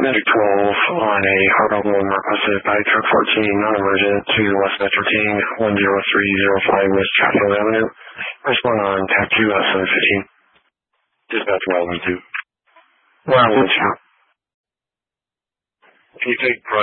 Medic 12 on a hard album requested by truck 14, non-emergent to West Metro King, 10305 West Chatfield Avenue. Respond on TAC 2 at 715. Dispatch Wildman 2. Wildman 2. Can you take